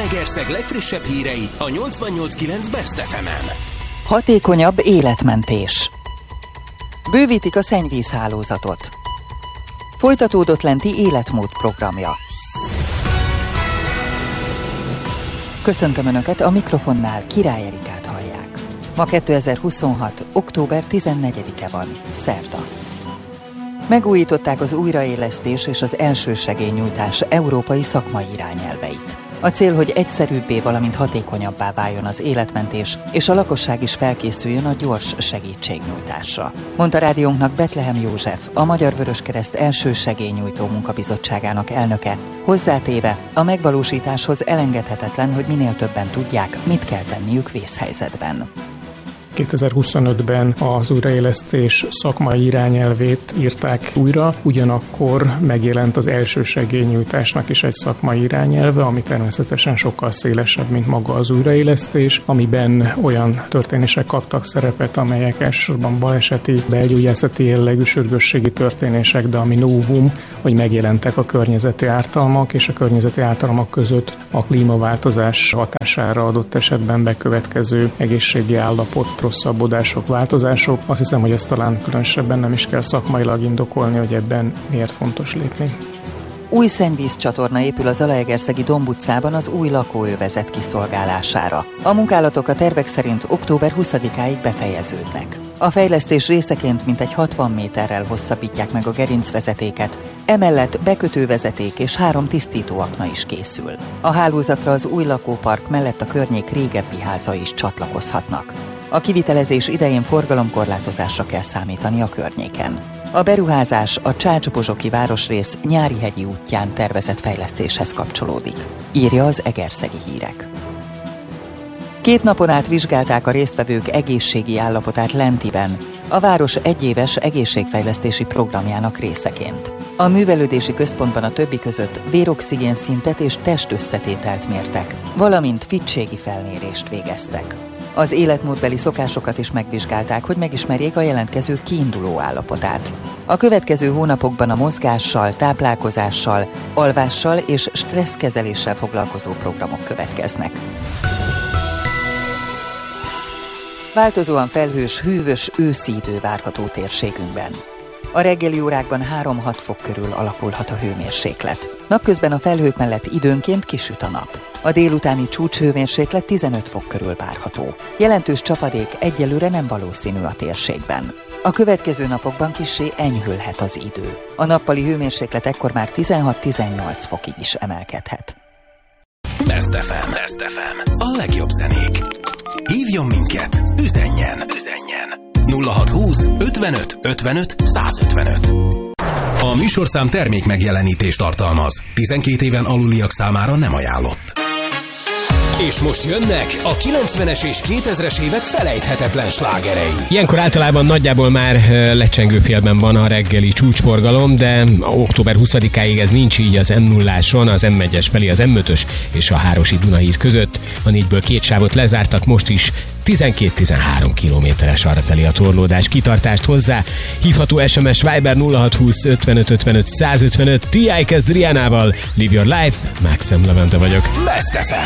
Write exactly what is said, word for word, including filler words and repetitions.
Zalaegerszeg legfrissebb hírei a nyolcvannyolc kilenc Best ef emen. Hatékonyabb életmentés. Bővítik a szennyvízhálózatot. Folytatódott lenti életmód programja. Köszöntöm Önöket, a mikrofonnál Király Erikát hallják. Ma kétezer-huszonhat. október tizennegyedike van, szerda. Megújították az újraélesztés és az elsősegélynyújtás európai szakmai irányelveit. A cél, hogy egyszerűbbé, valamint hatékonyabbá váljon az életmentés, és a lakosság is felkészüljön a gyors segítségnyújtásra. Mondta rádiónknak Betlehem József, a Magyar Vöröskereszt elsősegélynyújtó munkabizottságának elnöke, hozzátéve, a megvalósításhoz elengedhetetlen, hogy minél többen tudják, mit kell tenniük vészhelyzetben. kétezer-huszonötben az újraélesztés szakmai irányelvét írták újra, ugyanakkor megjelent az elsősegélynyújtásnak is egy szakmai irányelve, ami természetesen sokkal szélesebb, mint maga az újraélesztés, amiben olyan történések kaptak szerepet, amelyek elsősorban baleseti, belgyógyászati jellegű sürgősségi történések, de ami novum, hogy megjelentek a környezeti ártalmak, és a környezeti ártalmak között a klímaváltozás hatására adott esetben bekövetkező egészségi állapot, rosszabbodások, változások. Azt hiszem, hogy ezt talán különösebben nem is kell szakmailag indokolni, hogy ebben miért fontos lépni. Új szennyvízcsatorna épül a Zalaegerszegi Domb utcában az új lakóövezet kiszolgálására. A munkálatok a tervek szerint október huszadikáig befejeződnek. A fejlesztés részeként mintegy hatvan méterrel hosszabbítják meg a gerincvezetéket, emellett bekötővezeték és három tisztítóakna is készül. A hálózatra az új lakópark mellett a környék régebbi házai is csatlakozhatnak. A kivitelezés idején forgalomkorlátozásra kell számítani a környéken. A beruházás a Csács-Bozsoki városrész Nyárihegyi útján tervezett fejlesztéshez kapcsolódik, írja az Egerszegi Hírek. Két napon át vizsgálták a résztvevők egészségi állapotát Lentiben, a város egyéves egészségfejlesztési programjának részeként. A művelődési központban a többi között véroxigén szintet és testösszetételt mértek, valamint fittségi felmérést végeztek. Az életmódbeli szokásokat is megvizsgálták, hogy megismerjék a jelentkező kiinduló állapotát. A következő hónapokban a mozgással, táplálkozással, alvással és stresszkezeléssel foglalkozó programok következnek. Változóan felhős, hűvös őszi idő várható térségünkben. A reggeli órákban három-hat fok körül alakulhat a hőmérséklet. Napközben a felhők mellett időnként kisüt a nap. A délutáni csúcshőmérséklet tizenöt fok körül várható. Jelentős csapadék egyelőre nem valószínű a térségben. A következő napokban kissé enyhülhet az idő. A nappali hőmérséklet ekkor már tizenhat-tizennyolc fokig is emelkedhet. Best ef em. Best ef em. A legjobb zenék. Hívjon minket, üzenjen, üzenjen. nulla hatszázhúsz ötvenöt ötvenöt százötvenöt. A műsorszám termék megjelenítést tartalmaz. tizenkét éven aluliak számára nem ajánlott. És most jönnek a kilencvenes és kétezres évek felejthetetlen slágerei. Ilyenkor általában nagyjából már lecsengő félben van a reggeli csúcsforgalom, de október huszadikáig ez nincs így az em nulláson, az em egyes felé az em ötös és a Hárosi Dunahíd között. A négyből két sávot lezártak, most is tizenkét-tizenhárom kilométeres arrafelé a torlódás, kitartást hozzá. Hívható es em es Viber nulla hatszázhúsz ötvenöt ötvenöt százötvenöt. T I kezd Rihanával, Live Your Life, Maxim Levente vagyok. Best ef em.